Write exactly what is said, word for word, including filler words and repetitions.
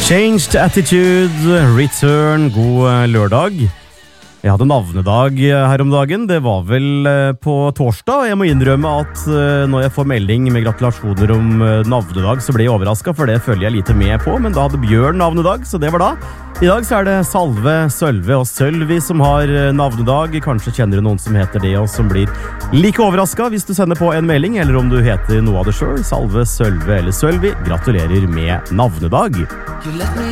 Changed Attitude, Return, god lørdag. Jeg hadde navnedag her om dagen, det var vel på torsdag. Jeg må innrømme at når jeg får melding med gratulasjoner om navnedag, så ble jeg overrasket, for det følger jeg lite med på. Men da hadde Bjørn navnedag, så det var da. I dag så er det Salve, Sølve og Sølvi som har navnedag. Kanskje kjenner du noen som heter det, og som blir like overrasket hvis du sender på en melding, eller om du heter noe av det selv. Salve, Sølve eller Sølvi, gratulerer med navnedag.